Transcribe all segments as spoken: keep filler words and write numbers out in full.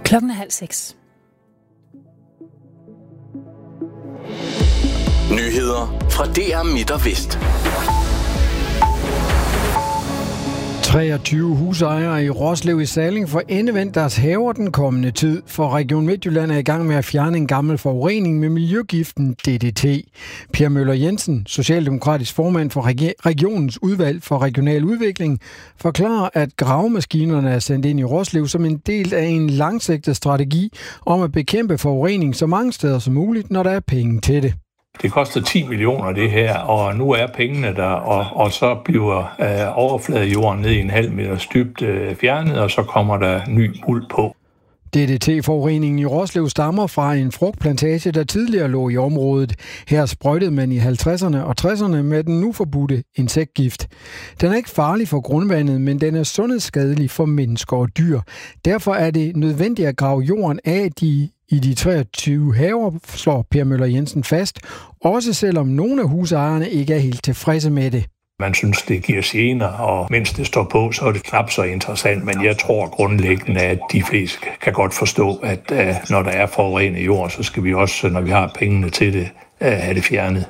Klokken er halv seks. Nyheder fra D R Midt og Vest. treogtyve husejere i Roslev i Salling får endevendt deres haver den kommende tid, for Region Midtjylland er i gang med at fjerne en gammel forurening med miljøgiften D D T. Per Møller Jensen, socialdemokratisk formand for regionens udvalg for regional udvikling, forklarer, at gravemaskinerne er sendt ind i Roslev som en del af en langsigtet strategi om at bekæmpe forurening så mange steder som muligt, når der er penge til det. Det koster ti millioner det her, og nu er pengene der, og, og så bliver øh, overfladejorden ned i en halv meter dybt øh, fjernet, og så kommer der ny muld på. D D T-forureningen i Roslev stammer fra en frugtplantage, der tidligere lå i området. Her sprøjtede man i halvtredserne og tresserne med den nu forbudte insektgift. Den er ikke farlig for grundvandet, men den er sundhedsskadelig for mennesker og dyr. Derfor er det nødvendigt at grave jorden af de i de treogtyve haver, slår Per Møller Jensen fast, også selvom nogle af husejerne ikke er helt tilfredse med det. Man synes, det giver gener, og mens det står på, så er det knap så interessant, men jeg tror grundlæggende, at de fleste kan godt forstå, at uh, når der er forurenet jord, så skal vi også, når vi har pengene til det, uh, have det fjernet.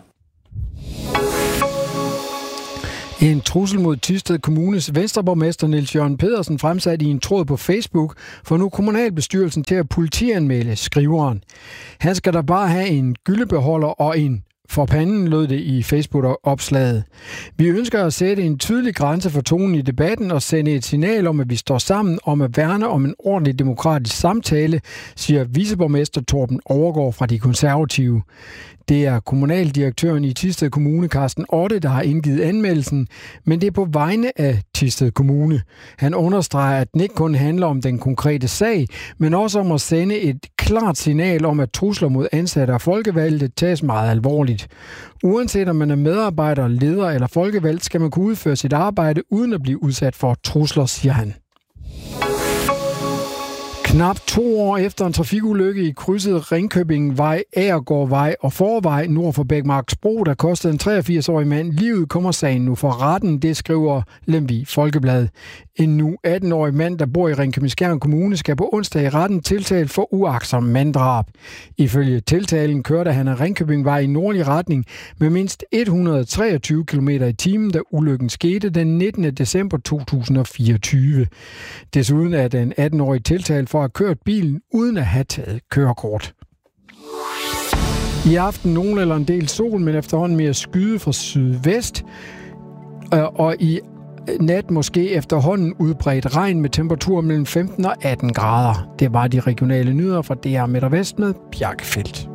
En trussel mod Thisted Kommunes venstreborgmester Niels Jørgen Pedersen fremsat i en tråd på Facebook, for nu kommunalbestyrelsen til at politianmelde skriveren. Han skal da bare have en gyldebeholder og en for panden, lød det i Facebook-opslaget. Vi ønsker at sætte en tydelig grænse for tonen i debatten og sende et signal om, at vi står sammen om at værne om en ordentlig demokratisk samtale, siger viceborgmester Torben Overgaard fra De Konservative. Det er kommunaldirektøren i Thisted Kommune, Carsten Otte, der har indgivet anmeldelsen, men det er på vegne af Thisted Kommune. Han understreger, at den ikke kun handler om den konkrete sag, men også om at sende et klart signal om, at trusler mod ansatte og folkevalgte tages meget alvorligt. Uanset om man er medarbejder, leder eller folkevalgt, skal man kunne udføre sit arbejde uden at blive udsat for trusler, siger han. Knap to år efter en trafikulykke i krydset Ringkøbingvej, Agergårdvej og Forvej nord for Bækmarksbro, der kostede en treogfirs-årig mand livet, kommer sagen nu for retten, det skriver Lemvig Folkeblad. En nu atten-årig mand, der bor i Ringkøbing-Skjern Kommune, skal på onsdag i retten tiltalt for uagtsom manddrab. Ifølge tiltalen kørte han af Ringkøbingvej i nordlig retning med mindst et hundrede og treogtyve kilometer i timen, da ulykken skete den nittende december to tusind og fireogtyve. Desuden er den atten-årige tiltalt for at have kørt bilen uden at have taget kørekort. I aften nogen eller en del sol, men efterhånden mere skyde fra sydvest, og i nat måske efterhånden udbredt regn med temperaturer mellem femten og atten grader. Det var de regionale nyheder fra D R Midt og Vest med Bjarke Feldt.